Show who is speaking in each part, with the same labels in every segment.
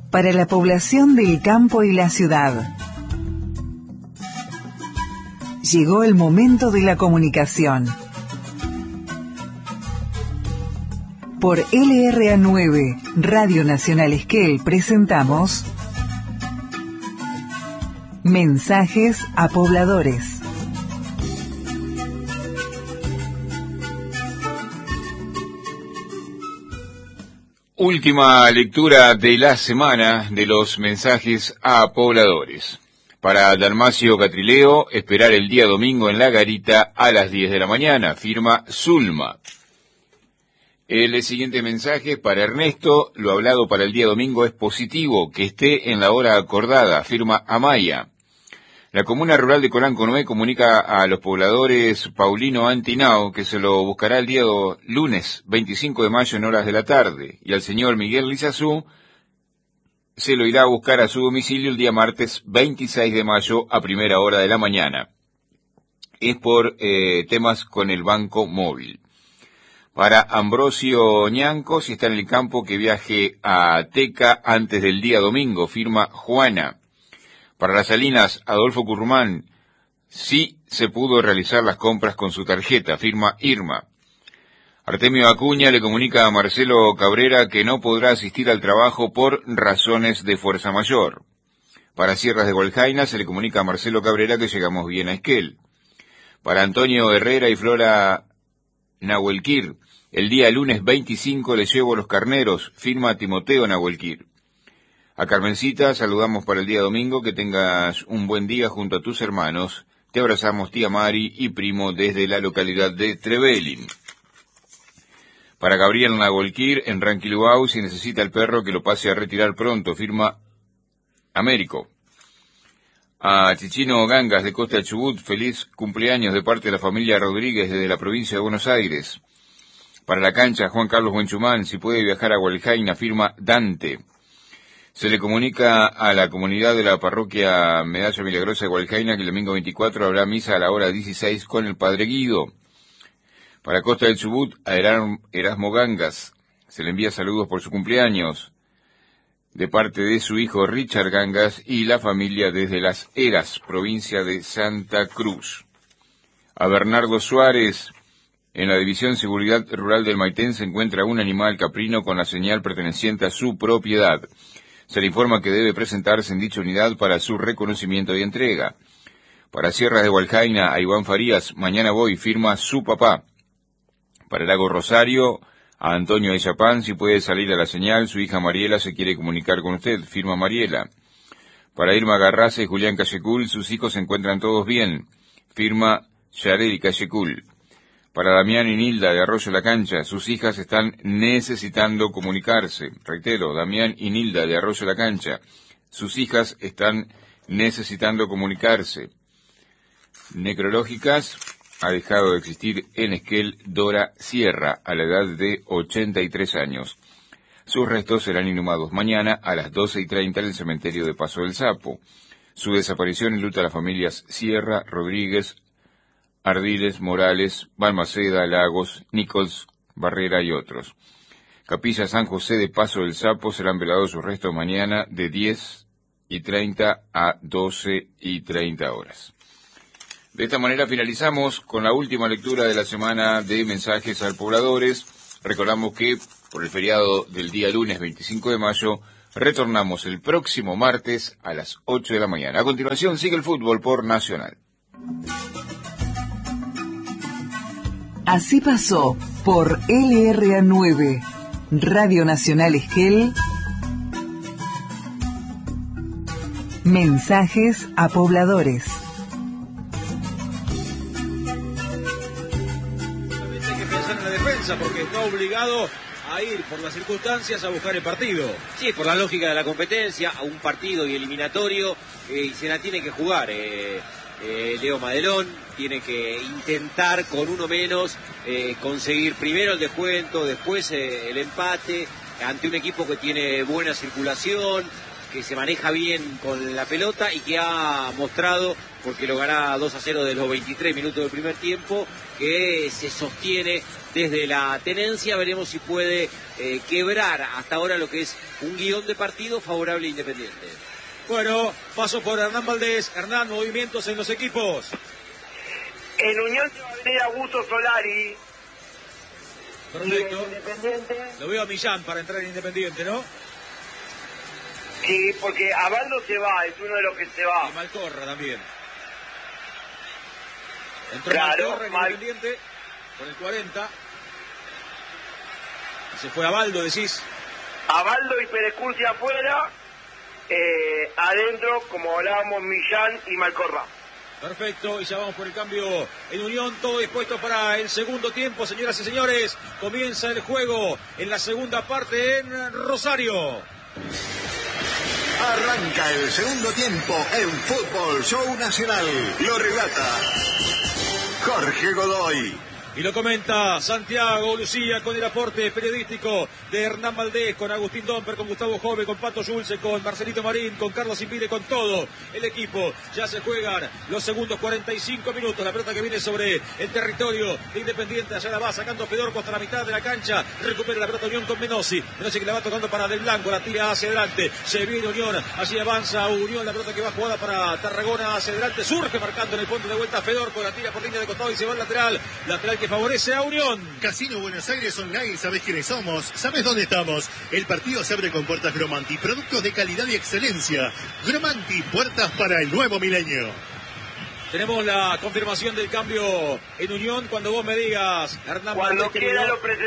Speaker 1: para la población del campo y la ciudad. Llegó el momento de la comunicación. Por LRA9, Radio Nacional Esquel, presentamos Mensajes a Pobladores.
Speaker 2: Última lectura de la semana de los mensajes a pobladores. Para Dalmacio Catrileo, esperar el día domingo en la garita a las 10 de la mañana, firma Zulma. El siguiente mensaje para Ernesto, lo hablado para el día domingo es positivo, que esté en la hora acordada, firma Amaya. La comuna rural de Colanco Noé comunica a los pobladores Paulino Antinao que se lo buscará el día lunes 25 de mayo en horas de la tarde, y al señor Miguel Lizazú se lo irá a buscar a su domicilio el día martes 26 de mayo a primera hora de la mañana. Es por temas con el banco móvil. Para Ambrosio Ñanco, si está en el campo, que viaje a Teca antes del día domingo, firma Juana. Para las Salinas, Adolfo Currumán, sí se pudo realizar las compras con su tarjeta, firma Irma. Artemio Acuña le comunica a Marcelo Cabrera que no podrá asistir al trabajo por razones de fuerza mayor. Para Sierras de Gualjaina se le comunica a Marcelo Cabrera que llegamos bien a Esquel. Para Antonio Herrera y Flora Nahuelquir, el día lunes 25 le llevo los carneros, firma Timoteo Nahuelquir. A Carmencita saludamos para el día domingo, que tengas un buen día junto a tus hermanos. Te abrazamos tía Mari y primo desde la localidad de Trevelin. Para Gabriel Nahuelquir en Ranquiluau, si necesita el perro que lo pase a retirar pronto, firma Américo. A Chichino Gangas de Costa de Chubut, feliz cumpleaños de parte de la familia Rodríguez desde la provincia de Buenos Aires. Para la cancha, Juan Carlos Buenchumán, si puede viajar a Gualjaina, firma Dante. Se le comunica a la comunidad de la parroquia Medalla Milagrosa de Gualjaina que el domingo 24 habrá misa a la hora 16 con el Padre Guido. Para Costa del Chubut, a Erasmo Gangas, se le envía saludos por su cumpleaños, de parte de su hijo Richard Gangas y la familia desde Las Heras, provincia de Santa Cruz. A Bernardo Suárez, en la División Seguridad Rural del Maitén se encuentra un animal caprino con la señal perteneciente a su propiedad. Se le informa que debe presentarse en dicha unidad para su reconocimiento y entrega. Para Sierras de Gualjaina, a Iván Farías, mañana voy, firma su papá. Para el Lago Rosario, a Antonio de Chapán, si puede salir a la señal, su hija Mariela se quiere comunicar con usted, firma Mariela. Para Irma Garraza y Julián Callecul, sus hijos se encuentran todos bien, firma Yareli Callecul. Para Damián y Nilda de Arroyo La Cancha, sus hijas están necesitando comunicarse. Reitero, Damián y Nilda de Arroyo La Cancha, sus hijas están necesitando comunicarse. Necrológicas, ha dejado de existir en Esquel Dora Sierra, a la edad de 83 años. Sus restos serán inhumados mañana a las 12:30 en el cementerio de Paso del Sapo. Su desaparición enluta a las familias Sierra, Rodríguez, Ardiles, Morales, Balmaceda, Lagos, Nichols, Barrera y otros. Capilla San José de Paso del Sapo serán velados sus restos mañana de 10:30 a 12:30 horas. De esta manera finalizamos con la última lectura de la semana de Mensajes a Pobladores. Recordamos que por el feriado del día lunes 25 de mayo retornamos el próximo martes a las 8 de la mañana. A continuación sigue el fútbol por Nacional.
Speaker 1: Así pasó por LRA9, Radio Nacional Esquel, Mensajes a Pobladores.
Speaker 3: Hay que pensar en la defensa porque está obligado a ir por las circunstancias a buscar el partido.
Speaker 4: Sí, por la lógica de la competencia, a un partido y eliminatorio, y se la tiene que jugar. Leo Madelón tiene que intentar con uno menos conseguir primero el descuento, después el empate ante un equipo que tiene buena circulación, que se maneja bien con la pelota y que ha mostrado, porque lo gana 2-0 de los 23 minutos del primer tiempo, que se sostiene desde la tenencia. Veremos si puede quebrar hasta ahora lo que es un guión de partido favorable a Independiente.
Speaker 3: Bueno, paso por Hernán Valdés. Hernán, movimientos en los equipos.
Speaker 5: En Unión se va a venir Augusto Solari.
Speaker 3: Perfecto.
Speaker 5: Independiente.
Speaker 3: Lo veo a Millán para entrar en Independiente, ¿no?
Speaker 5: Sí, porque Abaldo se va, es uno de los que se va.
Speaker 3: Y Malcorra también. Entró
Speaker 5: Claro,
Speaker 3: Malcorra en Independiente con el 40. Y se fue a Baldo, decís.
Speaker 5: Abaldo y Perecursi afuera. Adentro, como hablábamos, Millán y Malcorra.
Speaker 3: Perfecto, y ya vamos por el cambio en Unión, todo dispuesto para el segundo tiempo, señoras y señores. Comienza el juego en la segunda parte en Rosario.
Speaker 6: Arranca el segundo tiempo en Fútbol Show Nacional. Lo relata Jorge Godoy.
Speaker 3: Y lo comenta Santiago Lucía con el aporte periodístico de Hernán Valdés, con Agustín Domper, con Gustavo Jove, con Pato Schulze, con Marcelito Marín, con Carlos Impide, con todo el equipo. Ya se juegan los segundos 45 minutos. La pelota que viene sobre el territorio de Independiente. Allá la va sacando Fedorco hasta la mitad de la cancha. Recupera la pelota Unión con Menossi. Menossi que la va tocando para Del Blanco. La tira hacia adelante. Se viene Unión. Allí avanza Unión. La pelota que va jugada para Tarragona hacia adelante. Surge marcando en el punto de vuelta Fedorco. La tira por línea de costado y se va al lateral. Lateral que favorece a Unión.
Speaker 7: Casino Buenos Aires Online, ¿sabés quiénes somos? ¿Sabés dónde estamos? El partido se abre con puertas Gromanti, productos de calidad y excelencia. Gromanti, puertas para el nuevo milenio.
Speaker 3: Tenemos la confirmación del cambio en Unión cuando vos me digas, Hernán.
Speaker 5: Cuando quiera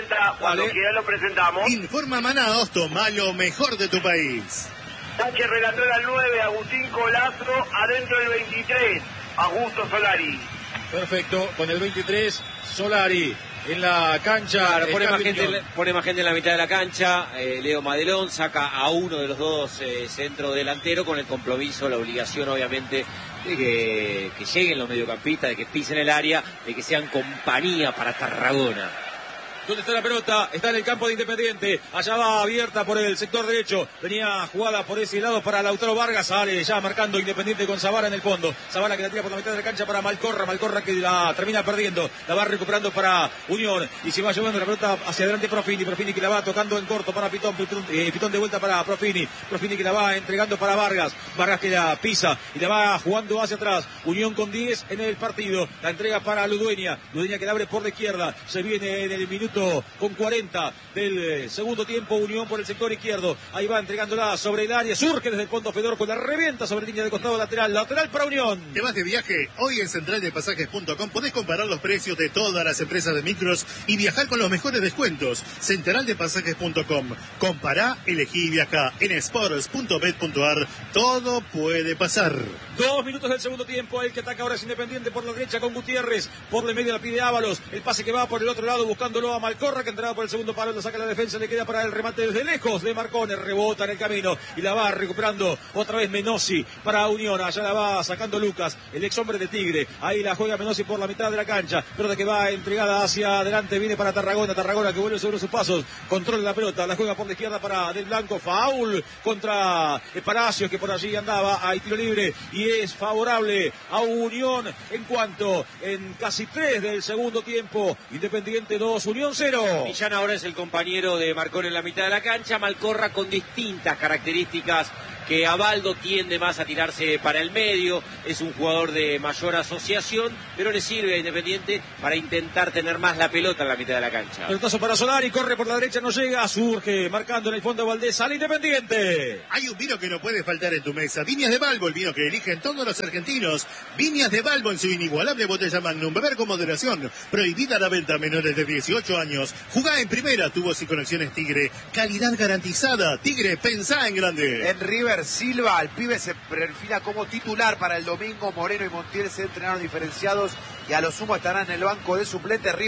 Speaker 5: lo presentamos.
Speaker 7: Informa Manaos, toma lo mejor de tu país.
Speaker 5: Sánchez relator al 9, Agustín Colastro, adentro del 23, Augusto Solari.
Speaker 3: Perfecto, con el 23, Solari en la cancha.
Speaker 4: Claro, pone más gente en la mitad de la cancha. Leo Madelón saca a uno de los dos centro delantero con el compromiso, la obligación obviamente de que lleguen los mediocampistas, de que pisen el área, de que sean compañía para Tarragona.
Speaker 3: ¿Dónde está la pelota? Está en el campo de Independiente. Allá va abierta por el sector derecho. Venía jugada por ese lado para Lautaro Vargas. Sale ya marcando Independiente con Zavala en el fondo. Zavala que la tira por la mitad de la cancha para Malcorra. Malcorra que la termina perdiendo. La va recuperando para Unión. Y se va llevando la pelota hacia adelante Profini. Profini que la va tocando en corto para Pitón. Pitón de vuelta para Profini. Profini que la va entregando para Vargas. Vargas que la pisa y la va jugando hacia atrás. Unión con 10 en el partido. La entrega para Ludueña. Ludueña que la abre por la izquierda. Se viene en el minuto con 40 del segundo tiempo. Unión por el sector izquierdo. Ahí va entregándola sobre el área. Surge desde el fondo Fedorco. La revienta sobre línea de costado lateral. Lateral para Unión.
Speaker 7: ¿Te vas de viaje? Hoy en centraldepasajes.com podés comparar los precios de todas las empresas de micros y viajar con los mejores descuentos. Centraldepasajes.com. Compará, elegí y viajá. En sports.bet.ar todo puede pasar.
Speaker 3: 2 minutos del segundo tiempo. El que ataca ahora es Independiente por la derecha con Gutiérrez. Por el medio la pide Ábalos. El pase que va por el otro lado buscándolo a Malcorra, que entraba por el segundo palo, lo saca la defensa, le queda para el remate desde lejos de Marcone, rebota en el camino y la va recuperando otra vez Menossi para Unión. Allá la va sacando Lucas, el ex hombre de Tigre. Ahí la juega Menossi por la mitad de la cancha, pelota que va entregada hacia adelante, viene para Tarragona. Tarragona que vuelve sobre sus pasos, controla la pelota, la juega por la izquierda para Del Blanco. Faul contra Palacios, que por allí andaba. Hay tiro libre y es favorable a Unión en cuanto en casi 3 del segundo tiempo. Independiente 2, Unión 0.
Speaker 4: Millán ahora es el compañero de Marcón en la mitad de la cancha. Malcorra con distintas características, que Abaldo tiende más a tirarse para el medio, es un jugador de mayor asociación, pero le sirve a Independiente para intentar tener más la pelota en la mitad de la cancha.
Speaker 3: Pelotazo para Solari, corre por la derecha, no llega, surge, marcando en el fondo Valdés, sale Independiente.
Speaker 7: Hay un vino que no puede faltar en tu mesa. Viñas de Balbo, el vino que eligen todos los argentinos. Viñas de Balbo en su inigualable botella Magnum. Beber con moderación. Prohibida la venta a menores de 18 años. Jugá en primera, tubos y conexiones Tigre. Calidad garantizada. Tigre, pensá en grande.
Speaker 8: En River Silva, el pibe se perfila como titular para el domingo. Moreno y Montiel se entrenaron diferenciados y a lo sumo estarán en el banco de suplentes. River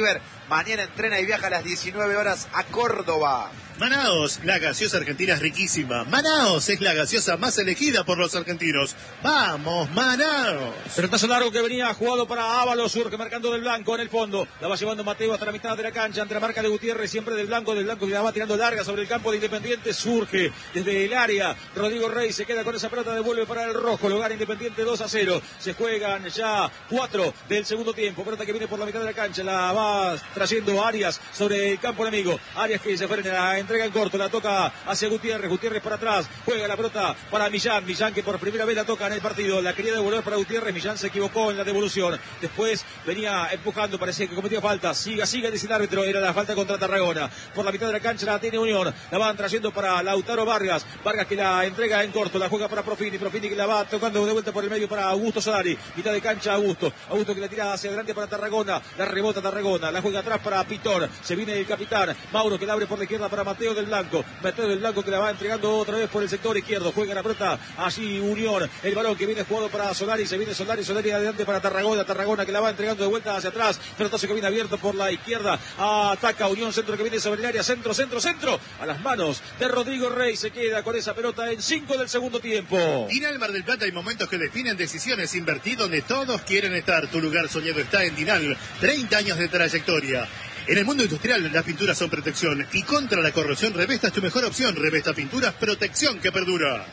Speaker 8: Mañana entrena y viaja a las 19 horas a Córdoba.
Speaker 7: Manaos, la gaseosa argentina es riquísima. Manaos es la gaseosa más elegida por los argentinos. ¡Vamos, Manaos!
Speaker 3: Pelotazo largo que venía jugado para Ábalos, surge marcando del blanco en el fondo. La va llevando Mateo hasta la mitad de la cancha, ante la marca de Gutiérrez, siempre del blanco que la va tirando larga sobre el campo de Independiente. Surge desde el área. Rodrigo Rey se queda con esa pelota, devuelve para el rojo. Lo gana Independiente 2-0. Se juegan ya 4 del segundo tiempo. Pelota que viene por la mitad de la cancha. La va trayendo Arias sobre el campo enemigo. Arias que se frena la entrega en corto. La toca hacia Gutiérrez. Gutiérrez para atrás. Juega la pelota para Millán. Millán que por primera vez la toca en el partido. La quería devolver para Gutiérrez. Millán se equivocó en la devolución. Después venía empujando. Parecía que cometía falta. Siga, dice el árbitro. Era la falta contra Tarragona. Por la mitad de la cancha la tiene Unión. La van trayendo para Lautaro Vargas. Vargas que la entrega en corto. La juega para Profini. Profini que la va tocando de vuelta por el medio para Augusto Solari. Mitad de cancha Augusto. Augusto que la tira hacia adelante para Tarragona. La rebota Tarragona. La juega atrás para Pitón. Se viene el capitán. Mauro que la abre por la izquierda para Mateo del Blanco. Mateo del Blanco que la va entregando otra vez por el sector izquierdo. Juega la pelota allí Unión. El balón que viene jugado para Solari. Se viene Solari adelante para Tarragona. Tarragona que la va entregando de vuelta hacia atrás. Pelotazo que viene abierto por la izquierda. Ataca Unión. Centro que viene sobre el área. Centro. A las manos de Rodrigo Rey. Se queda con esa pelota en 5 del segundo tiempo.
Speaker 7: Dinal Mar del Plata hay momentos que definen decisiones. Invertí donde todos quieren estar. Tu lugar soñado está en Dinal. 30 años de trayectoria. En el mundo industrial, las pinturas son protección. Y contra la corrosión, Revesta es tu mejor opción. Revesta Pinturas, protección que perdura.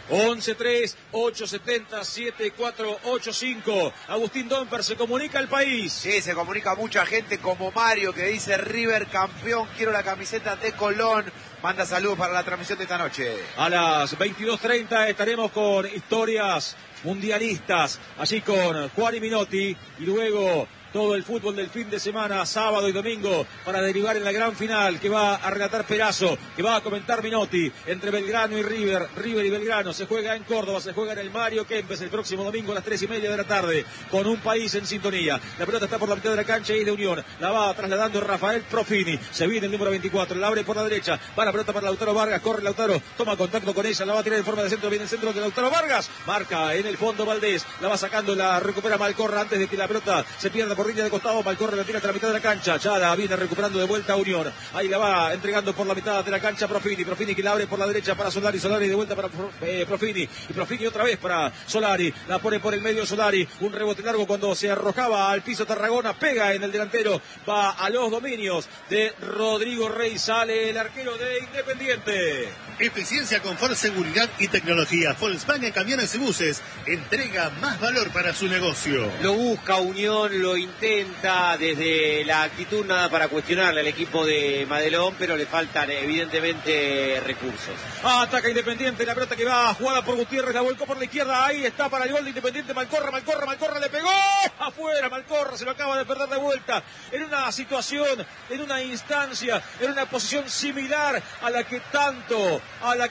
Speaker 3: 11-3-870-7485. Agustín Domper, se comunica al país.
Speaker 8: Sí, se comunica mucha gente como Mario que dice River campeón, quiero la camiseta de Colón. Manda saludos para la transmisión de esta noche.
Speaker 3: A las 22:30 estaremos con historias mundialistas, allí con Juan y Minotti, y luego todo el fútbol del fin de semana, sábado y domingo, para derivar en la gran final que va a relatar Perazo, que va a comentar Minotti, entre Belgrano y River y Belgrano. Se juega en Córdoba, se juega en el Mario Kempes el próximo domingo a las 3:30 de la tarde, con un país en sintonía. La pelota está por la mitad de la cancha y es de Unión. La va trasladando Rafael Profini. Se viene el número 24, la abre por la derecha. Va la pelota para Lautaro Vargas, corre Lautaro, toma contacto con ella, la va a tirar en forma de centro, viene el centro de Lautaro Vargas. Marca en el fondo Valdés, la va sacando, la recupera Malcorra antes de que la pelota se pierda por línea de costado. Malcorra la tira hasta la mitad de la cancha. Ya la viene recuperando de vuelta a Unión. Ahí la va entregando por la mitad de la cancha Profini. Profini que la abre por la derecha para Solari. Solari de vuelta para Profini. Y Profini otra vez para Solari. La pone por el medio Solari. Un rebote largo cuando se arrojaba al piso Tarragona. Pega en el delantero. Va a los dominios de Rodrigo Rey. Sale el arquero de Independiente.
Speaker 7: Eficiencia, confort, seguridad y tecnología. Volkswagen Camiones y Buses entrega más valor para su negocio.
Speaker 4: Lo busca Unión, lo intenta desde la actitud, nada para cuestionarle al equipo de Madelón, pero le faltan evidentemente recursos.
Speaker 3: Ataca Independiente, la pelota que va jugada por Gutiérrez, la volcó por la izquierda, ahí está para el gol de Independiente. Malcorra le pegó afuera. Malcorra se lo acaba de perder de vuelta en una situación, en una instancia, en una posición similar a la que tanto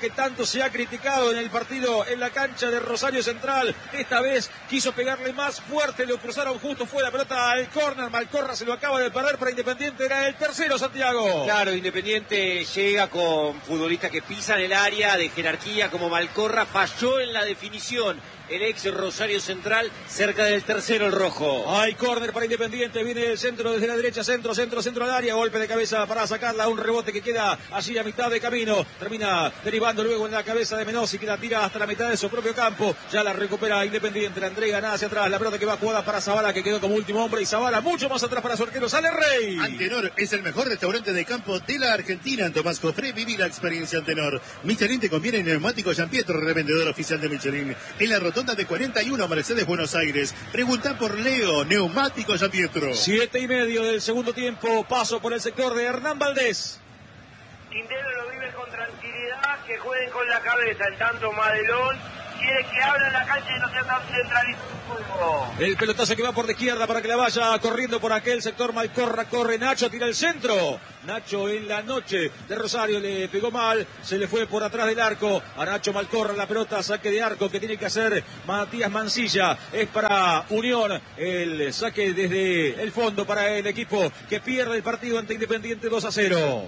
Speaker 3: se ha criticado en el partido en la cancha de Rosario Central. Esta vez quiso pegarle más fuerte, lo cruzaron justo, fue la pelota al córner. Malcorra se lo acaba de perder para Independiente, era el tercero, Santiago.
Speaker 4: Claro, Independiente llega con futbolistas que pisan el área de jerarquía como Malcorra, falló en la definición el ex Rosario Central, cerca del tercero el rojo.
Speaker 3: Hay córner para Independiente, viene el centro desde la derecha, centro al área, golpe de cabeza para sacarla, un rebote que queda allí a mitad de camino, termina derivando luego en la cabeza de Menossi, que la tira hasta la mitad de su propio campo. Ya la recupera Independiente, la entrega nada hacia atrás, la pelota que va jugada para Zavala, que quedó como último hombre, y Zavala mucho más atrás para su arquero. Sale Rey.
Speaker 7: Antenor es el mejor restaurante de campo de la Argentina. En Tomás Cofré viví la experiencia Antenor. Michelin te conviene en neumático Gian Pietro, revendedor oficial de Michelin. En la rotonda de 41 Mercedes, Buenos Aires. Pregunta por Leo, neumático Gian Pietro.
Speaker 3: 7:30 del segundo tiempo, paso por el sector de Hernán Valdés.
Speaker 5: Quintero lo vive con tranquilidad, que jueguen con la cabeza. En tanto Madelón quiere que abran la cancha y no sea tan centralizado el juego.
Speaker 3: El pelotazo que va por la izquierda para que la vaya corriendo por aquel sector. Malcorra, corre Nacho, tira el centro. Nacho en la noche de Rosario le pegó mal, se le fue por atrás del arco a Nacho Malcorra. La pelota, saque de arco que tiene que hacer Matías Mancilla. Es para Unión, el saque desde el fondo para el equipo que pierde el partido ante Independiente 2-0.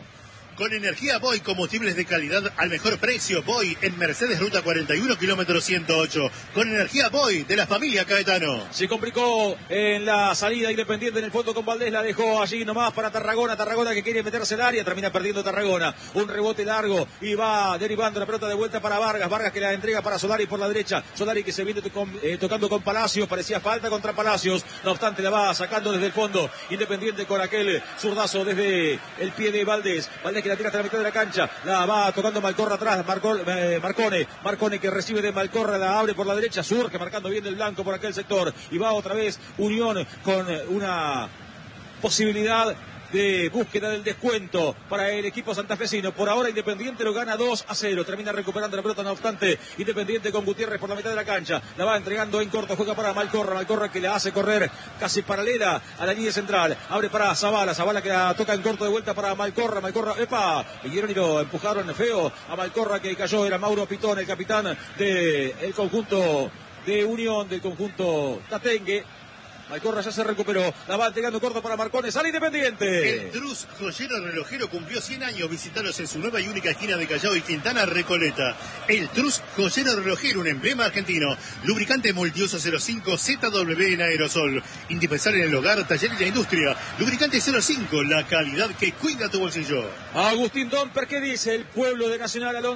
Speaker 7: Con energía Boy, combustibles de calidad al mejor precio. Boy en Mercedes Ruta 41, kilómetro 108. Con energía Boy de la familia Caetano.
Speaker 3: Se complicó en la salida Independiente en el fondo con Valdés, la dejó allí nomás para Tarragona. Tarragona que quiere meterse al área, termina perdiendo Tarragona. Un rebote largo y va derivando la pelota de vuelta para Vargas. Vargas que la entrega para Solari por la derecha. Solari que se viene tocando con Palacios, parecía falta contra Palacios. No obstante, la va sacando desde el fondo. Independiente con aquel zurdazo desde el pie de Valdés. Valdés que la tira hasta la mitad de la cancha, la va tocando Malcorra atrás, Marcone que recibe de Malcorra, la abre por la derecha, surge marcando bien del blanco por aquel sector y va otra vez Unión con una posibilidad de búsqueda del descuento para el equipo santafesino. Por ahora Independiente lo gana 2-0, termina recuperando la pelota, no obstante Independiente con Gutiérrez por la mitad de la cancha, la va entregando en corto, juega para Malcorra que la hace correr casi paralela a la línea central, abre para Zavala que la toca en corto de vuelta para Malcorra, epa, vinieron y lo empujaron feo a Malcorra que cayó, era Mauro Pitón, el capitán del conjunto de Unión, del conjunto tatengue. Malcorra ya se recuperó, la va entregando corto para Marcone, sale Independiente.
Speaker 7: El Trus joyero relojero cumplió 100 años, visitaros en su nueva y única esquina de Callao y Quintana, Recoleta. El Trus joyero relojero, un emblema argentino. Lubricante multiuso 05 ZW en aerosol. Indispensable en el hogar, taller y la industria. Lubricante 05, la calidad que cuida tu bolsillo.
Speaker 3: Agustín Domper, ¿qué dice el pueblo de Nacional al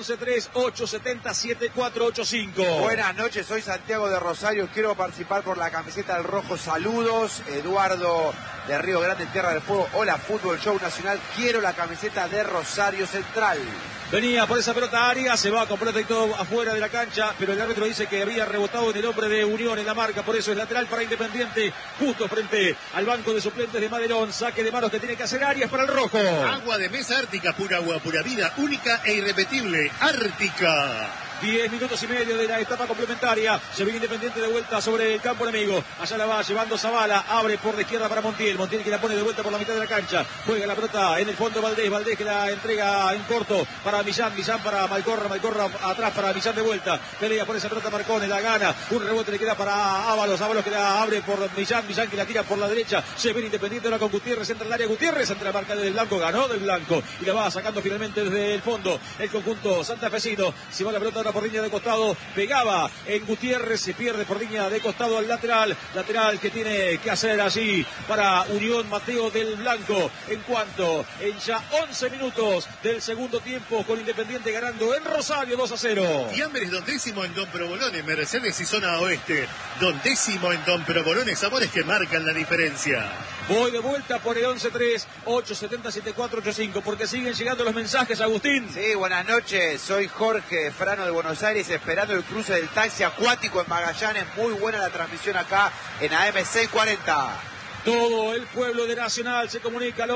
Speaker 3: 11-3-870-7485?
Speaker 8: Buenas noches, soy Santiago de Rosario, quiero participar por la camiseta del Rojo. Saludos, Eduardo de Río Grande, Tierra del Fuego. Hola, Fútbol Show Nacional, quiero la camiseta de Rosario Central.
Speaker 3: Venía por esa pelota Arias, se va completa y todo afuera de la cancha, pero el árbitro dice que había rebotado en el hombre de Unión en la marca, por eso es lateral para Independiente, justo frente al banco de suplentes de Madelón. Saque de manos que tiene que hacer Arias para el rojo.
Speaker 7: Agua de mesa Ártica, pura agua, pura vida, única e irrepetible, Ártica.
Speaker 3: 10 minutos y medio de la etapa complementaria. Se viene Independiente de vuelta sobre el campo enemigo. Allá la va llevando Zavala. Abre por la izquierda para Montiel. Montiel que la pone de vuelta por la mitad de la cancha. Juega la pelota en el fondo Valdés. Valdés que la entrega en corto para Millán. Millán para Malcorra. Malcorra atrás para Millán de vuelta. Pelea por esa pelota Marcone. La gana. Un rebote le queda para Ábalos. Ábalos que la abre por Millán. Millán que la tira por la derecha. Se viene Independiente ahora con Gutiérrez. Entra el área Gutiérrez. Entra la marca del blanco. Ganó del blanco. Y la va sacando finalmente desde el fondo el conjunto santafesino. Se va la pelota ahora por línea de costado. Pegaba en Gutiérrez, se pierde por línea de costado al lateral que tiene que hacer allí para Unión Mateo del Blanco, en cuanto en ya 11 minutos del segundo tiempo con Independiente ganando en Rosario 2-0.
Speaker 7: Fiambres Don Décimo en Don Provolone, Mercedes y zona oeste. Don Décimo en Don Provolone, sabores que marcan la diferencia.
Speaker 3: Voy de vuelta por el 11-3-870-7485 porque siguen llegando los mensajes, Agustín.
Speaker 8: Sí, buenas noches, soy Jorge Frano de Buenos Aires, esperando el cruce del taxi acuático en Magallanes. Muy buena la transmisión acá en AM 640.
Speaker 3: Todo el pueblo de Nacional se comunica al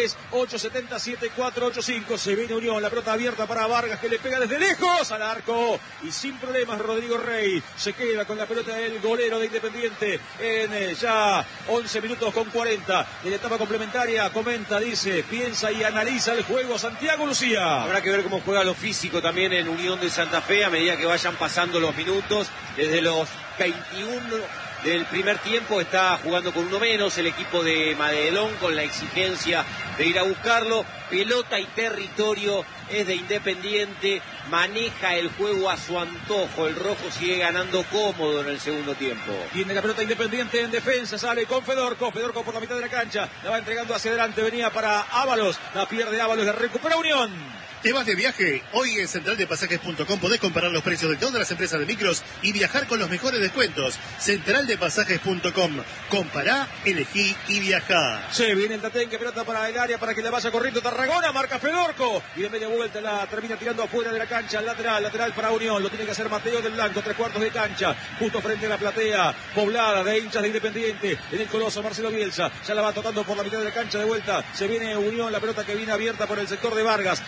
Speaker 3: 11-3-870-7485. Se viene Unión, la pelota abierta para Vargas que le pega desde lejos al arco. Y sin problemas Rodrigo Rey se queda con la pelota del golero de Independiente en ya 11 minutos con 40. En la etapa complementaria comenta, dice, piensa y analiza el juego Santiago Lucía.
Speaker 4: Habrá que ver cómo juega lo físico también en Unión de Santa Fe a medida que vayan pasando los minutos. Desde los 21 del primer tiempo está jugando con uno menos el equipo de Madelón, con la exigencia de ir a buscarlo. Pelota y territorio es de Independiente, maneja el juego a su antojo. El rojo sigue ganando cómodo en el segundo tiempo.
Speaker 3: Tiene la pelota Independiente en defensa, sale con Fedorco por la mitad de la cancha, la va entregando hacia adelante, venía para Ábalos, la pierde Ábalos, la recupera Unión.
Speaker 7: ¿Te vas de viaje? Hoy en centraldepasajes.com podés comparar los precios de todas las empresas de micros y viajar con los mejores descuentos. Centraldepasajes.com. Compará, elegí y viajá.
Speaker 3: Se viene el Tatengue, pelota para el área para que la vaya corriendo Tarragona, marca Fedorco y de media vuelta la termina tirando afuera de la cancha, lateral para Unión, lo tiene que hacer Mateo del Blanco, 3/4 de cancha, justo frente a la platea poblada de hinchas de Independiente, en el coloso Marcelo Bielsa, ya la va tocando por la mitad de la cancha de vuelta, se viene Unión, la pelota que viene abierta por el sector de Vargas que la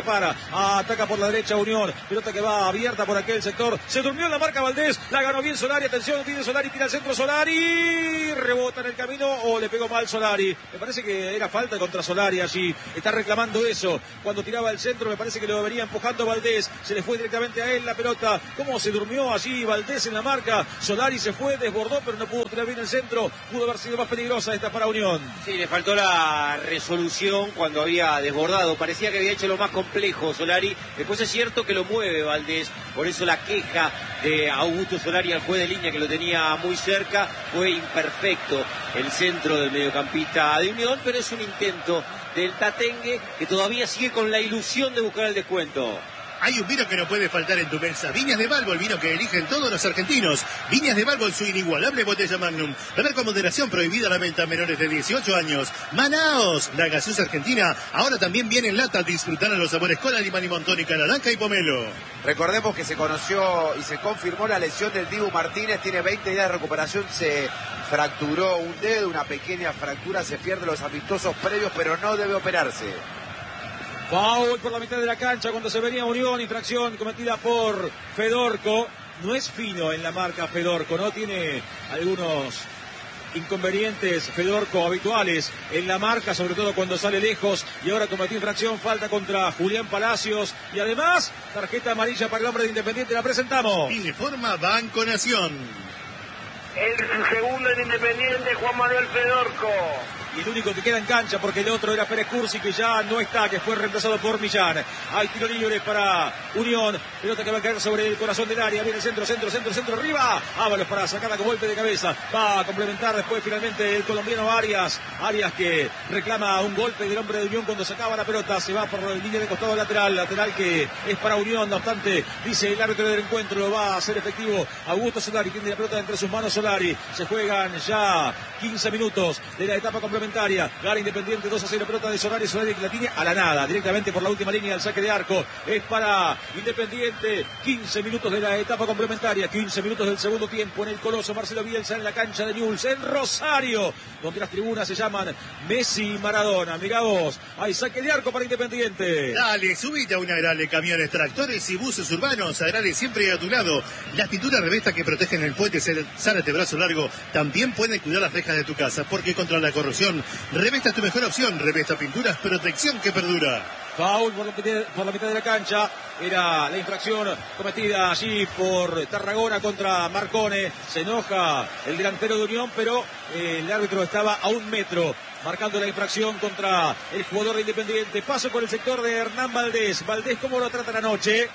Speaker 3: para. Ataca por la derecha Unión. Pelota que va abierta por aquel sector. Se durmió en la marca Valdés. La ganó bien Solari. Atención, tiene Solari, tira al centro Solari. Rebota en el camino o le pegó mal Solari. Me parece que era falta contra Solari allí. Está reclamando eso. Cuando tiraba el centro me parece que lo venía empujando Valdés. Se le fue directamente a él la pelota. ¿Cómo se durmió allí Valdés en la marca? Solari se fue, desbordó, pero no pudo tirar bien el centro. Pudo haber sido más peligrosa esta para Unión.
Speaker 4: Sí, le faltó la resolución cuando había desbordado. Parecía que había hecho lo más complejo Solari. Después es cierto que lo mueve Valdés. Por eso la queja de Augusto Solari al juez de línea, que lo tenía muy cerca. Fue imperfecto el centro del mediocampista de Unión, pero es un intento del Tatengue que todavía sigue con la ilusión de buscar el descuento.
Speaker 7: Hay un vino que no puede faltar en tu mesa. Viñas de Balbo, el vino que eligen todos los argentinos. Viñas de Balbo en su inigualable botella Magnum. Beber con moderación, prohibida la venta a menores de 18 años. Manaos, la gaseosa argentina, ahora también viene en lata. Disfrutar a los sabores cola, limón y montónica, naranja y pomelo.
Speaker 8: Recordemos que se conoció y se confirmó la lesión del Dibu Martínez. Tiene 20 días de recuperación. Se fracturó un dedo, una pequeña fractura. Se pierde los amistosos previos, pero no debe operarse.
Speaker 3: Foul por la mitad de la cancha cuando se venía Unión, infracción cometida por Fedorco. No es fino en la marca Fedorco, ¿no? Tiene algunos inconvenientes Fedorco habituales en la marca, sobre todo cuando sale lejos, y ahora cometió infracción, falta contra Julián Palacios, y además tarjeta amarilla para el hombre de Independiente. La presentamos.
Speaker 7: Informa Banco Nación.
Speaker 5: El segundo en Independiente, Juan Manuel Fedorco.
Speaker 3: Y el único que queda en cancha, porque el otro era Pérez Cursi, que ya no está, que fue reemplazado por Millán. Hay tiro libre para Unión. Pelota que va a caer sobre el corazón del área. Viene el centro, arriba. Ábalos para sacarla con golpe de cabeza. Va a complementar después finalmente el colombiano Arias. Arias que reclama un golpe del hombre de Unión cuando sacaba la pelota. Se va por la línea de costado lateral. Lateral que es para Unión. No obstante, dice el árbitro del encuentro, lo va a hacer efectivo Augusto Solari. Tiene la pelota entre sus manos Solari. Se juegan ya 15 minutos de la etapa complementaria. Gana Independiente 2-0, pelota de Solari que la tiene a la nada, directamente por la última línea del saque de arco. Es para Independiente. 15 minutos de la etapa complementaria, 15 minutos del segundo tiempo en el Coloso Marcelo Bielsa, en la cancha de Newell's, en Rosario, donde las tribunas se llaman Messi y Maradona. Mirá vos, hay saque de arco para Independiente.
Speaker 7: Dale, subite a una Agrale, camiones, tractores y buses urbanos. Agrale siempre a tu lado. Las pinturas Revesta que protegen el puente Zárate Brazo Largo también pueden cuidar las rejas de tu casa, porque contra la corrosión Revesta es tu mejor opción. Revesta Pinturas, protección que perdura.
Speaker 3: Foul por la mitad de la cancha. Era la infracción cometida allí por Tarragona contra Marcone. Se enoja el delantero de Unión, pero el árbitro estaba a 1 metro marcando la infracción contra el jugador de Independiente. Paso por el sector de Hernán Valdés. Valdés, ¿cómo lo tratan anoche?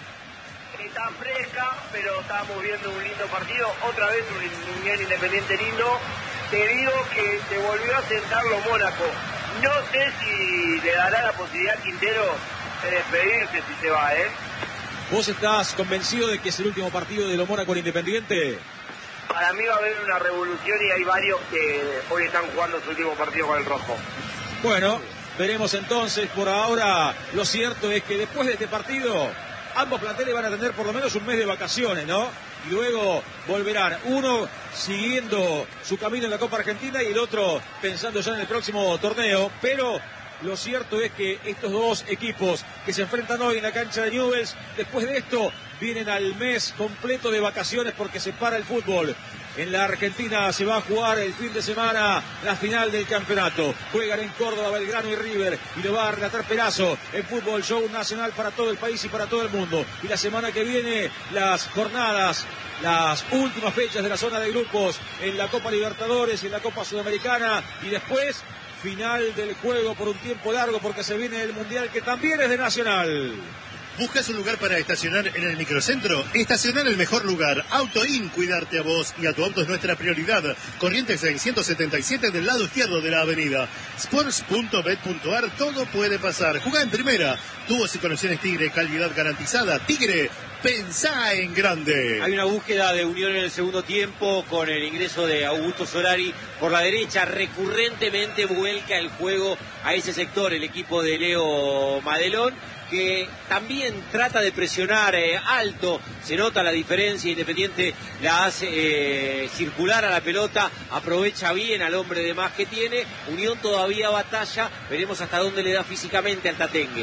Speaker 5: Está fresca, pero estamos viendo un lindo partido. Otra vez un Unión Independiente lindo. Te digo que se volvió a sentarlo Mónaco. No sé si le dará la posibilidad a Quintero de despedirse si se va, ¿eh?
Speaker 3: ¿Vos estás convencido de que es el último partido de lo Mónaco en Independiente?
Speaker 5: Para mí va a haber una revolución y hay varios que hoy están jugando su último partido con el rojo.
Speaker 3: Bueno, veremos entonces. Por ahora, lo cierto es que después de este partido, ambos planteles van a tener por lo menos un mes de vacaciones, ¿no? Y luego volverán, uno siguiendo su camino en la Copa Argentina y el otro pensando ya en el próximo torneo. Pero lo cierto es que estos dos equipos que se enfrentan hoy en la cancha de Newell's, después de esto vienen al mes completo de vacaciones porque se para el fútbol. En la Argentina se va a jugar el fin de semana la final del campeonato. Juegan en Córdoba, Belgrano y River. Y lo va a relatar Perazo en Fútbol Show Nacional para todo el país y para todo el mundo. Y la semana que viene las jornadas, las últimas fechas de la zona de grupos en la Copa Libertadores y en la Copa Sudamericana. Y después final del juego por un tiempo largo porque se viene el Mundial que también es de Nacional.
Speaker 7: ¿Buscas un lugar para estacionar en el microcentro? Estacionar el mejor lugar. AutoIn, cuidarte a vos y a tu auto es nuestra prioridad. Corrientes 677 del lado izquierdo de la avenida. Sports.bet.ar, todo puede pasar. Jugá en primera. Tubos y conexiones Tigre, calidad garantizada. Tigre, pensá en grande.
Speaker 4: Hay una búsqueda de Unión en el segundo tiempo con el ingreso de Augusto Solari por la derecha. Recurrentemente vuelca el juego a ese sector el equipo de Leo Madelón, que también trata de presionar alto. Se nota la diferencia. Independiente la hace circular a la pelota, aprovecha bien al hombre de más que tiene. Unión todavía batalla, veremos hasta dónde le da físicamente al Tatengue.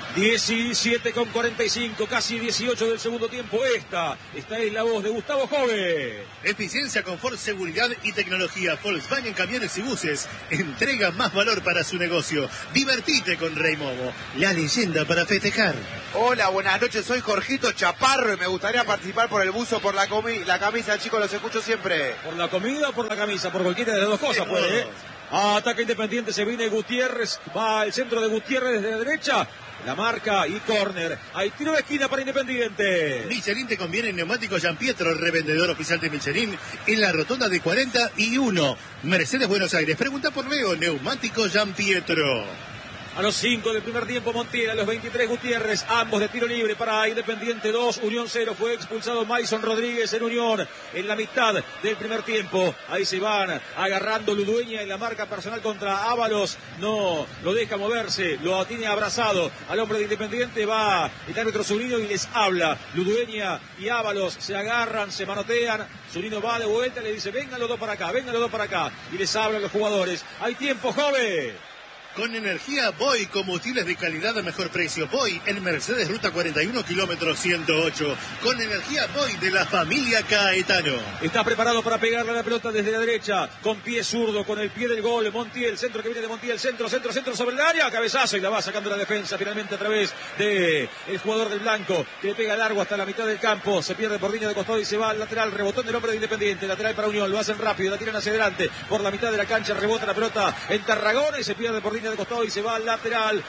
Speaker 3: 17:45, casi 18 del segundo tiempo. Esta es la voz de Gustavo Jove.
Speaker 7: Eficiencia, confort, seguridad y tecnología. Volkswagen Camiones y Buses entrega más valor para su negocio. Divertite con Rey Momo, la leyenda para festejar.
Speaker 8: Hola, buenas noches, soy Jorgito Chaparro y me gustaría participar por el buzo, por la camisa, chicos, los escucho siempre.
Speaker 3: ¿Por la comida o por la camisa? Por cualquiera de las dos cosas puede, ¿eh? Ataque Independiente, se viene Gutiérrez, va al centro de Gutiérrez desde la derecha. La marca y córner. Hay tiro de esquina para Independiente.
Speaker 7: Michelin te conviene en neumáticos Gianpietro, revendedor oficial de Michelin, en la rotonda de 41. Mercedes, Buenos Aires. Pregunta por Leo, neumáticos Gianpietro.
Speaker 3: A los 5 del primer tiempo Montiel, a los 23 Gutiérrez, ambos de tiro libre para Independiente 2, Unión 0. Fue expulsado Maison Rodríguez en Unión en la mitad del primer tiempo. Ahí se van agarrando Ludueña en la marca personal contra Ábalos. No lo deja moverse, lo tiene abrazado al hombre de Independiente. Va el árbitro Zunino y les habla. Ludueña y Ábalos se agarran, se manotean. Zunino va de vuelta y le dice: vengan los dos para acá, vengan los dos para acá. Y les hablan los jugadores. Hay tiempo, joven.
Speaker 7: Con energía Boy, combustibles de calidad a mejor precio. Boy en Mercedes, ruta 41, kilómetro 108. Con energía Boy de la familia Caetano.
Speaker 3: Está preparado para pegarle a la pelota desde la derecha, con pie zurdo, con el pie del gol. Montiel, centro que viene de Montiel, centro sobre el área, cabezazo y la va sacando la defensa finalmente a través de el jugador del blanco, que le pega largo hasta la mitad del campo. Se pierde por línea de costado y se va al lateral, rebotón del hombre de Independiente, lateral para Unión, lo hacen rápido, la tiran hacia adelante, por la mitad de la cancha, rebota la pelota en Tarragona y se pierde por línea de costado y se va al lateral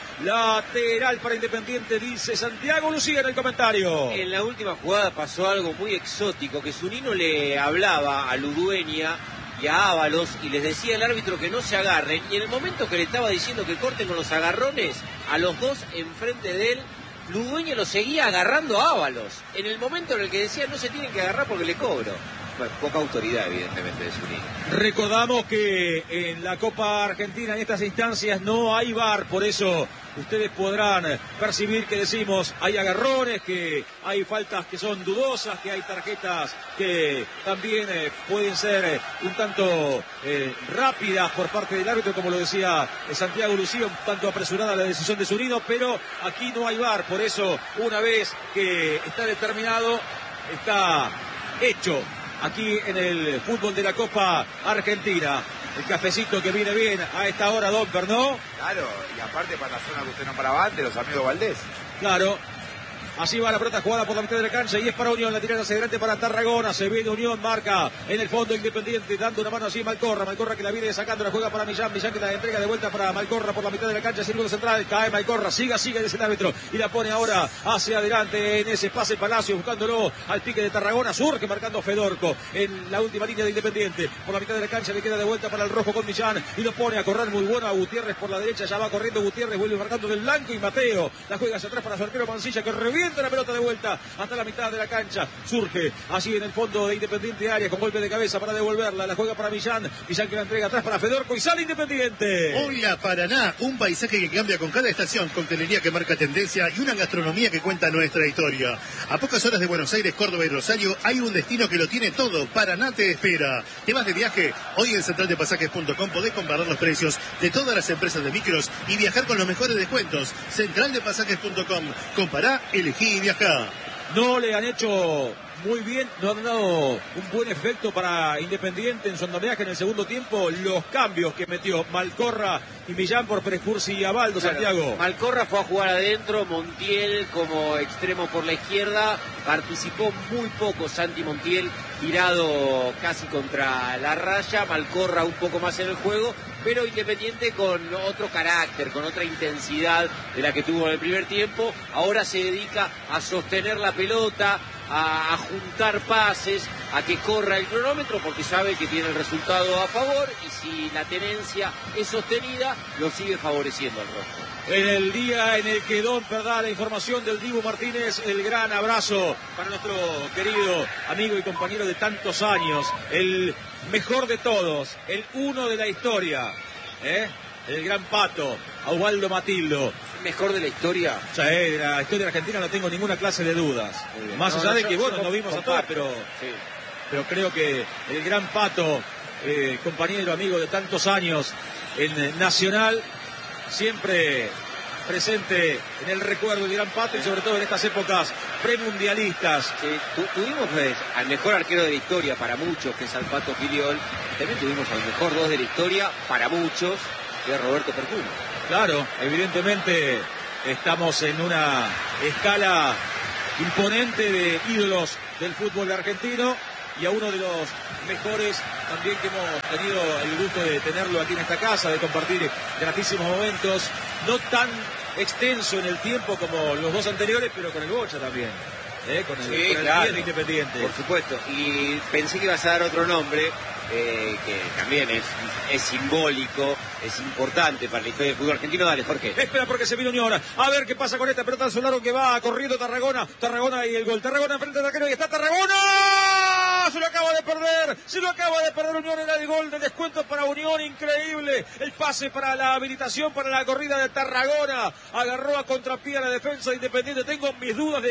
Speaker 3: para Independiente, dice Santiago Lucía en el comentario.
Speaker 4: En la última jugada pasó algo muy exótico, que Zunino le hablaba a Ludueña y a Ábalos y les decía al árbitro que no se agarren, y en el momento que le estaba diciendo que corten con los agarrones, a los dos enfrente de él, Ludueña lo seguía agarrando a Ábalos, en el momento en el que decía no se tienen que agarrar porque le cobro. Bueno, poca autoridad evidentemente de Zunino.
Speaker 3: Recordamos que en la Copa Argentina en estas instancias no hay VAR, por eso ustedes podrán percibir que decimos hay agarrones, que hay faltas que son dudosas, que hay tarjetas que también pueden ser un tanto rápidas por parte del árbitro, como lo decía Santiago Lucía, un tanto apresurada la decisión de Zunino, pero aquí no hay VAR, por eso una vez que está determinado, está hecho. Aquí en el fútbol de la Copa Argentina. El cafecito que viene bien a esta hora, Domper, ¿no?
Speaker 8: Claro, y aparte para la zona que usted no paraba antes, los amigos Valdés.
Speaker 3: Claro. Así va la pelota jugada por la mitad de la cancha y es para Unión, la tirada hacia adelante para Tarragona, se viene Unión, marca en el fondo Independiente, dando una mano así Malcorra que la viene sacando, la juega para Millán que la entrega de vuelta para Malcorra por la mitad de la cancha, círculo central, cae Malcorra, sigue, dice el árbitro, y la pone ahora hacia adelante en ese pase Palacio, buscándolo al pique de Tarragona, surge marcando Fedorco en la última línea de Independiente, por la mitad de la cancha le queda de vuelta para el rojo con Millán, y lo pone a correr muy bueno a Gutiérrez por la derecha, ya va corriendo Gutiérrez, vuelve marcando del blanco y Mateo, la juega hacia atrás para su arquero Mancilla, que revienta la pelota de vuelta hasta la mitad de la cancha, surge así en el fondo de Independiente área con golpe de cabeza para devolverla, la juega para Millán que la entrega atrás para Fedorco y sale Independiente.
Speaker 7: Hola Paraná, un paisaje que cambia con cada estación, coctelería que marca tendencia y una gastronomía que cuenta nuestra historia. A pocas horas de Buenos Aires, Córdoba y Rosario hay un destino que lo tiene todo. Paraná te espera. ¿Te vas de viaje? Hoy en centraldepasajes.com podés comparar los precios de todas las empresas de micros y viajar con los mejores descuentos. Centraldepasajes.com. Compará, elegí y viajá.
Speaker 3: No le han hecho muy bien, no han dado un buen efecto para Independiente en su andamiaje en el segundo tiempo, los cambios que metió Malcorra y Millán por Prescursi y Abaldo, claro. Santiago.
Speaker 4: Malcorra fue a jugar adentro, Montiel como extremo por la izquierda, participó muy poco Santi Montiel, tirado casi contra la raya, Malcorra un poco más en el juego, pero Independiente con otro carácter, con otra intensidad de la que tuvo en el primer tiempo, ahora se dedica a sostener la pelota, a juntar pases, a que corra el cronómetro porque sabe que tiene el resultado a favor y si la tenencia es sostenida lo sigue favoreciendo al rojo.
Speaker 3: En el día en el que Domper da la información del Dibu Martínez, el gran abrazo para nuestro querido amigo y compañero de tantos años, el mejor de todos, el uno de la historia, el gran Pato, Osvaldo Matildo.
Speaker 4: ¿Mejor de la historia?
Speaker 3: O sea, de la historia argentina no tengo ninguna clase de dudas. Más allá de que, bueno, nos vimos a todos, pero creo que el gran Pato, compañero, amigo de tantos años en Nacional, siempre presente en el recuerdo del gran Patri, sobre todo en estas épocas premundialistas.
Speaker 4: Tuvimos al mejor arquero de la historia para muchos, que es Alpato Filiol. También tuvimos al mejor 2 de la historia para muchos, que es Roberto Percuno.
Speaker 3: Claro, evidentemente estamos en una escala imponente de ídolos del fútbol argentino, y a uno de los mejores también que hemos tenido el gusto de tenerlo aquí en esta casa, de compartir gratísimos momentos, no tan extenso en el tiempo como los dos anteriores, pero con el Bocha también, con el
Speaker 4: claro,
Speaker 3: 10 de Independiente.
Speaker 4: Por supuesto, y pensé que ibas a dar otro nombre, que también es simbólico, es importante para la historia del fútbol argentino. Dale, Jorge.
Speaker 3: Espera, porque se viene Unión. A ver qué pasa con esta pelota de Solaro, que va corriendo Tarragona y el gol. Tarragona enfrente del arquero, y está Tarragona. Se lo acaba de perder Unión. Era el gol de descuento para Unión, increíble. El pase para la habilitación, para la corrida de Tarragona. Agarró a contrapié a la defensa de Independiente. Tengo mis dudas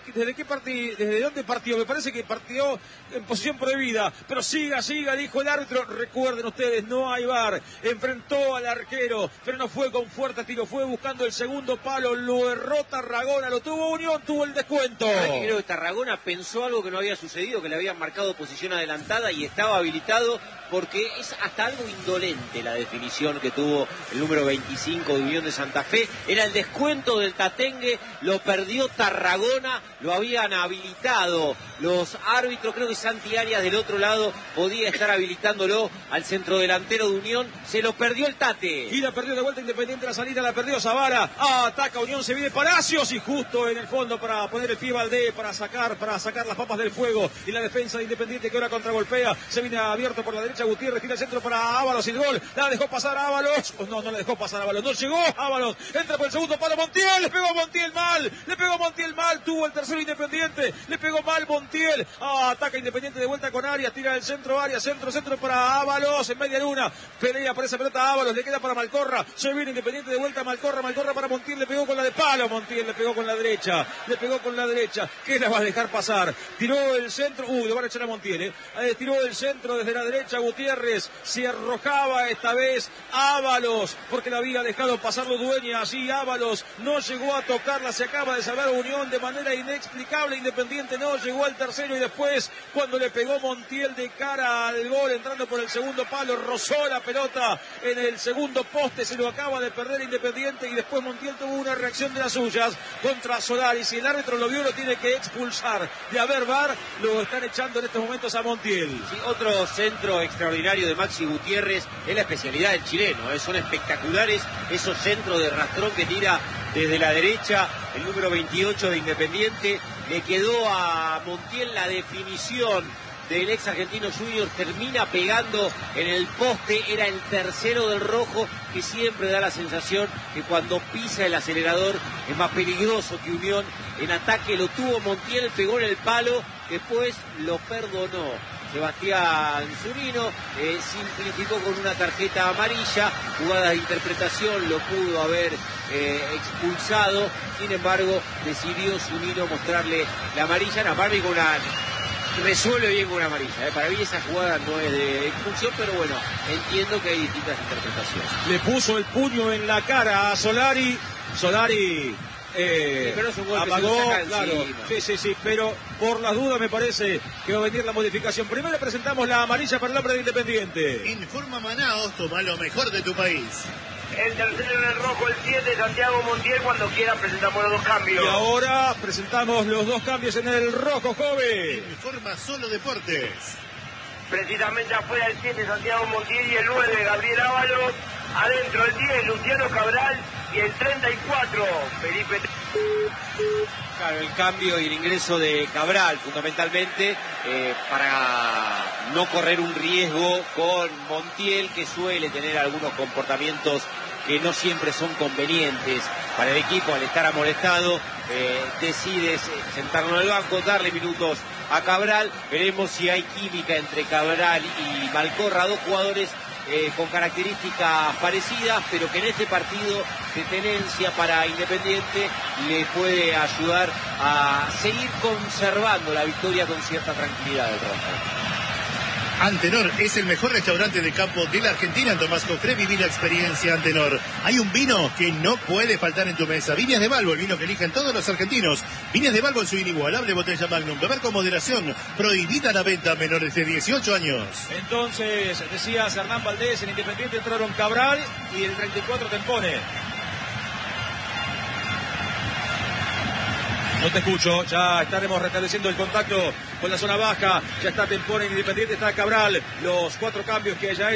Speaker 3: desde dónde partió. Me parece que partió en posición prohibida, pero siga, dijo el árbitro. Recuerden ustedes, no hay VAR. Enfrentó al arquero, pero no fue con fuerte tiro, fue buscando el segundo palo, lo erró Tarragona, lo tuvo Unión, tuvo el descuento.
Speaker 4: Creo que Tarragona pensó algo que no había sucedido, que le habían marcado posición adelantada y estaba habilitado, porque es hasta algo indolente la definición que tuvo el número 25 de Unión de Santa Fe. Era el descuento del Tatengue, lo perdió Tarragona, lo habían habilitado los árbitros. Creo que Santi Arias del otro lado podía estar habilitándolo al centro delantero de Unión. Se lo perdió el Tate.
Speaker 3: Y la perdió de vuelta Independiente, la salida la perdió Zavara. Ataca Unión, se viene Palacios, y justo en el fondo para poner el pie Valdé, para sacar las papas del fuego. Y la defensa de Independiente, que ahora contragolpea, se viene abierto por la derecha. Gutiérrez tira el centro para Ábalos, y el gol. La dejó pasar Ábalos. No la dejó pasar Ábalos. No llegó Ábalos. Entra por el segundo palo Montiel. Le pegó Montiel mal. Tuvo el tercero Independiente. Le pegó mal Montiel. Ataca Independiente de vuelta con Arias. Tira el centro Arias. Centro para Ábalos. En media luna. Pelea por esa pelota Ábalos. Le queda para Malcorra. Se viene Independiente de vuelta. Malcorra para Montiel. Le pegó con la de palo. Montiel le pegó con la derecha. ¿Qué la va a dejar pasar? Tiró el centro. Le van a echar a Montiel. Tiró el centro desde la derecha. Gutiérrez se arrojaba esta vez Ábalos, porque la había dejado pasarlo Dueña. Así Ábalos no llegó a tocarla. Se acaba de salvar Unión de manera inexplicable. Independiente no llegó al tercero, y después, cuando le pegó Montiel de cara al gol, entrando por el segundo palo, rozó la pelota en el segundo poste. Se lo acaba de perder Independiente, y después Montiel tuvo una reacción de las suyas contra Solari. Si el árbitro lo vio, lo tiene que expulsar. De haber VAR, lo están echando en estos momentos a Montiel.
Speaker 4: Sí, otro centro extraordinario de Maxi Gutiérrez, es la especialidad del chileno, son espectaculares esos centros de rastrón que tira desde la derecha el número 28 de Independiente. Le quedó a Montiel la definición del ex Argentino Juniors, termina pegando en el poste. Era el tercero del rojo, que siempre da la sensación que cuando pisa el acelerador es más peligroso que Unión. En ataque lo tuvo Montiel, pegó en el palo, después lo perdonó Sebastián Zunino, simplificó con una tarjeta amarilla. Jugada de interpretación, lo pudo haber expulsado, sin embargo decidió Zunino mostrarle la amarilla. Resuelve bien con una amarilla. Para mí esa jugada no es de expulsión, pero bueno, entiendo que hay distintas interpretaciones.
Speaker 3: Le puso el puño en la cara a Solari.
Speaker 4: Pero es un gol
Speaker 3: apagó,
Speaker 4: que se
Speaker 3: claro. Sí, pero por las dudas me parece que va a venir la modificación. Primero presentamos la amarilla para el hombre de Independiente.
Speaker 7: Informa Manaos, toma lo mejor de tu país.
Speaker 5: El tercero en el rojo, el 7, Santiago Montiel. Cuando quiera presentamos los dos cambios.
Speaker 3: Y ahora presentamos los dos cambios en el rojo, joven.
Speaker 7: Informa Solo Deportes.
Speaker 5: Precisamente afuera el 7, Santiago Montiel, y el 9, Gabriel Ábalos. Adentro el 10, Luciano Cabral, y el 34, Felipe.
Speaker 4: Claro, el cambio y el ingreso de Cabral, fundamentalmente, para no correr un riesgo con Montiel, que suele tener algunos comportamientos que no siempre son convenientes para el equipo. Al estar amonestado, decide sentarlo en el banco, darle minutos a Cabral. Veremos si hay química entre Cabral y Malcorra, dos jugadores con características parecidas, pero que en este partido de tenencia para Independiente le puede ayudar a seguir conservando la victoria con cierta tranquilidad del rojo.
Speaker 7: Antenor es el mejor restaurante de campo de la Argentina. En Tomás Cofré viví la experiencia Antenor. Hay un vino que no puede faltar en tu mesa. Viñas de Balbo, el vino que eligen todos los argentinos. Viñas de Balbo en su inigualable botella Magnum. Beber con moderación. Prohibida la venta a menores de 18 años.
Speaker 3: Entonces, decías Hernán Valdés, en Independiente entraron Cabral y el 34 Tempone. No te escucho, ya estaremos restableciendo el contacto con la zona baja. Ya está Tempone en Independiente, está Cabral. Los 4 cambios que haya